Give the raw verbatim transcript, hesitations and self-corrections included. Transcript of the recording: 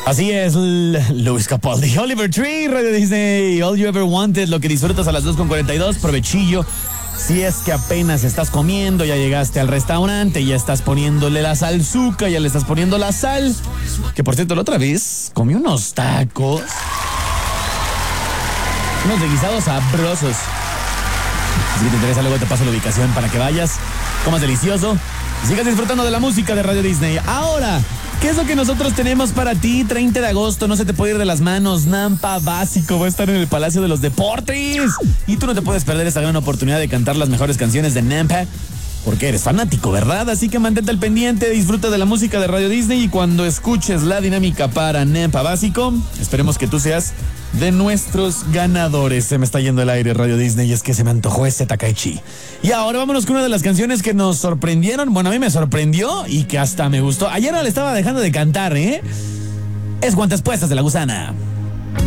Así es, Luis Capaldi, Oliver Tree, Radio Disney, All You Ever Wanted, lo que disfrutas a las dos con cuarenta y dos, provechillo. Si es que apenas estás comiendo, ya llegaste al restaurante, ya estás poniéndole la salsuca, ya le estás poniendo la sal. Que por cierto, la otra vez comí unos tacos, unos de guisados sabrosos. Si te interesa, luego te paso la ubicación para que vayas, comas delicioso y sigas disfrutando de la música de Radio Disney. Ahora, ¿qué es lo que nosotros tenemos para ti? treinta de agosto, no se te puede ir de las manos. Nampa Básico va a estar en el Palacio de los Deportes. Y tú no te puedes perder esta gran oportunidad de cantar las mejores canciones de Nampa, porque eres fanático, ¿verdad? Así que mantente al pendiente, disfruta de la música de Radio Disney y cuando escuches la dinámica para Nampa Básico, esperemos que tú seas de nuestros ganadores. Se me está yendo el aire, Radio Disney, y es que se me antojó ese Takaichi. Y ahora vámonos con una de las canciones que nos sorprendieron. Bueno, a mí me sorprendió y que hasta me gustó. Ayer no le estaba dejando de cantar, ¿eh? Es Guantes Puestas de La Gusana.